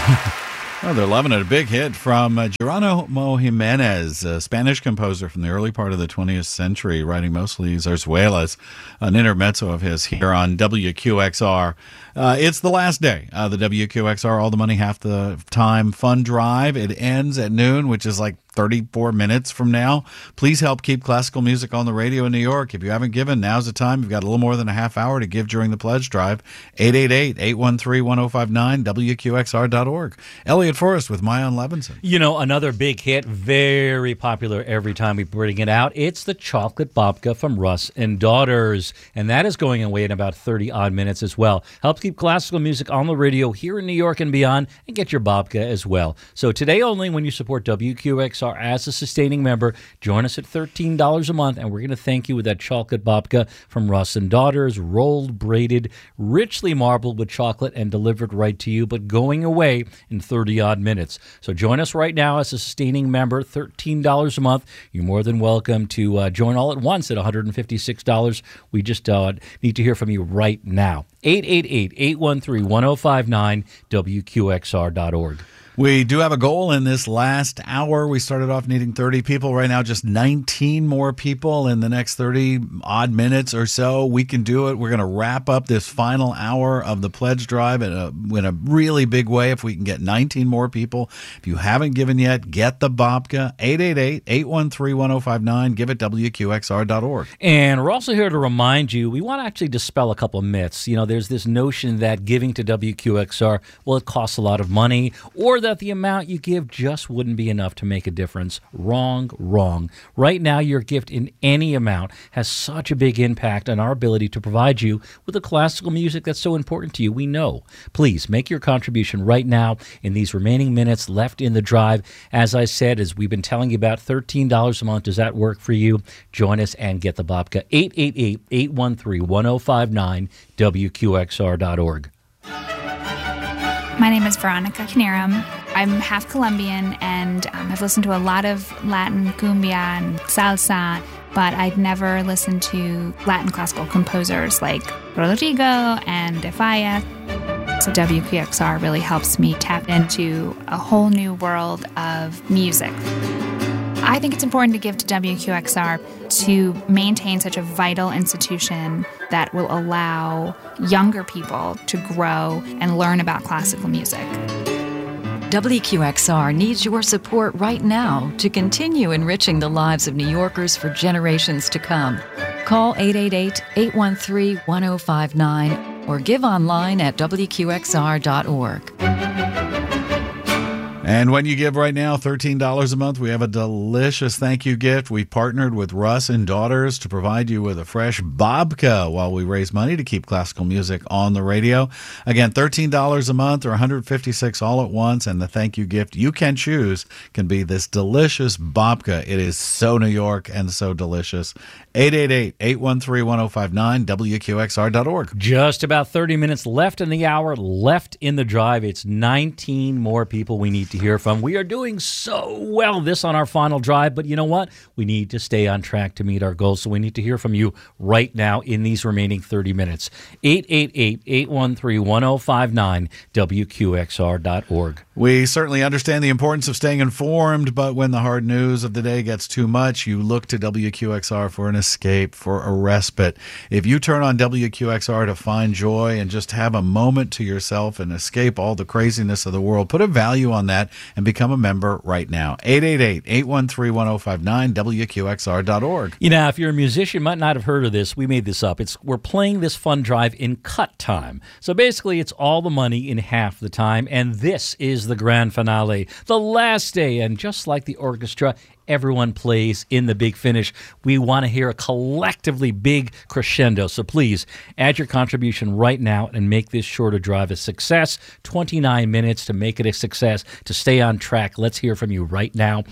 Oh, they're loving it. A big hit from Geronimo Jimenez, a Spanish composer from the early part of the 20th century, writing mostly zarzuelas, an intermezzo of his here on WQXR. It's the last day of the WQXR All the Money, Half the Time Fund Drive. It ends at noon, which is like 34 minutes from now. Please help keep classical music on the radio in New York. If you haven't given, now's the time. You've got a little more than a half hour to give during the pledge drive. 888-813-1059, WQXR.org. Elliot Forrest with Mayan Levinson. You know, another big hit, very popular every time we bring it out. It's the Chocolate Babka from Russ and Daughters. And that is going away in about 30-odd minutes as well. Helps keep classical music on the radio here in New York and beyond, and get your babka as well. So today only, when you support WQXR as a sustaining member, join us at $13 a month, and we're going to thank you with that Chocolate Babka from Russ and Daughters, rolled, braided, richly marbled with chocolate and delivered right to you, but going away in 30-odd minutes. So join us right now as a sustaining member, $13 a month. You're more than welcome to join all at once at $156. We just need to hear from you right now. 888-813-1059, WQXR.org. We do have a goal in this last hour. We started off needing 30 people. Right now, just 19 more people in the next 30-odd minutes or so. We can do it. We're going to wrap up this final hour of the pledge drive in a really big way if we can get 19 more people. If you haven't given yet, get the babka. 888-813-1059. Give it WQXR.org. And we're also here to remind you, we want to actually dispel a couple of myths. You know, there's this notion that giving to WQXR, well, it costs a lot of money, or that the amount you give just wouldn't be enough to make a difference. Wrong. Right now, your gift in any amount has such a big impact on our ability to provide you with the classical music that's so important to you. We know. Please make your contribution right now in these remaining minutes left in the drive. As I said, as we've been telling you about, $13 a month. Does that work for you? Join us and get the babka. 888-813-1059, WQXR.org. My name is Veronica Canarum. I'm half Colombian, and I've listened to a lot of Latin cumbia and salsa, but I'd never listened to Latin classical composers like Rodrigo and De Falla. So WQXR really helps me tap into a whole new world of music. I think it's important to give to WQXR to maintain such a vital institution that will allow younger people to grow and learn about classical music. WQXR needs your support right now to continue enriching the lives of New Yorkers for generations to come. Call 888-813-1059 or give online at WQXR.org. And when you give right now, $13 a month, we have a delicious thank you gift. We partnered with Russ and Daughters to provide you with a fresh babka while we raise money to keep classical music on the radio. Again, $13 a month or $156 all at once, and the thank you gift you can choose can be this delicious babka. It is so New York and so delicious. 888-813-1059, WQXR.org. Just about 30 minutes left in the hour, left in the drive. It's 19 more people we need to hear from. We are doing so well this on our final drive, but you know what? We need to stay on track to meet our goals, so we need to hear from you right now in these remaining 30 minutes. 888-813-1059, WQXR.org. We certainly understand the importance of staying informed, but when the hard news of the day gets too much, you look to WQXR for an escape, for a respite. If you turn on WQXR to find joy and just have a moment to yourself and escape all the craziness of the world, put a value on that and become a member right now. 888-813-1059, WQXR.org. You know, if you're a musician, you might not have heard of this. We made this up. We're playing this fund drive in cut time. So basically, it's all the money in half the time, and this is the grand finale, the last day, and just like the orchestra, everyone plays in the big finish. We want to hear a collectively big crescendo. So please add your contribution right now and make this shorter drive a success. 29 minutes to make it a success, to stay on track. Let's hear from you right now.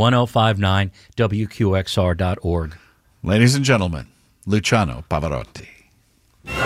888-813-1059, WQXR.org. Ladies and gentlemen, Luciano Pavarotti.